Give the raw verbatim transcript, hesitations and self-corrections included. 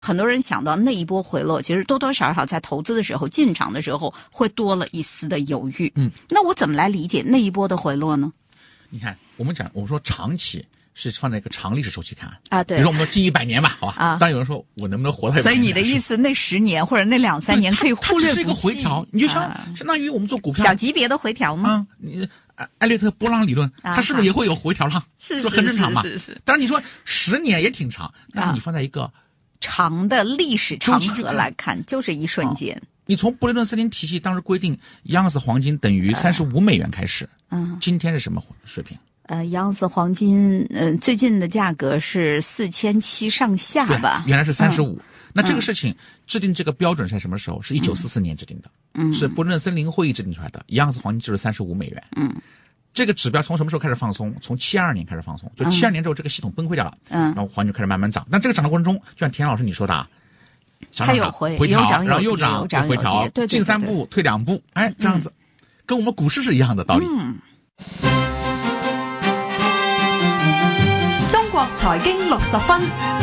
很多人想到那一波回落，其实多多少少在投资的时候、进场的时候会多了一丝的犹豫。 嗯， 那我怎么来理解那一波的回落呢？ 你看，我们讲，我们说长期是放在一个长历史周期看啊，对。 比如说我们说近一百年吧，好吧。 啊。 当然有人说我能不能活到一百年？ 所以你的意思，那十年或者那两三年可以忽略不计。 它只是一个回调，你就像、啊、相当于我们做股票小级别的回调吗？ 啊，你艾略特波浪理论， 啊、 它是不是也会有回调浪？ 是， 说很正常嘛。 是是是。 当然你说十年也挺长，但是你放在一个、啊、 长的历史长河来看，就是一瞬间。啊、 你从布雷顿森林体系当时规定一盎司黄金等于三十五美元开始，嗯、呃，今天是什么水平？ 呃，一盎司黄金，呃，最近的价格是四千七上下吧？ 原来是三十五。那这个事情制定这个标准是在什么时候？是一九四四年制定的，嗯，是布雷顿森林会议制定出来的。一盎司黄金就是三十五美元，嗯，这个指标从什么时候开始放松？从七二年开始放松，就七二年之后这个系统崩溃掉了，嗯，然后黄金就开始慢慢涨。但这个涨的过程中，就像田老师你说的啊， 它有回回调，然后又涨又回调， 对， 进三步退两步，哎，这样子，跟我们股市是一样的道理。 嗯。 中國財經六十分。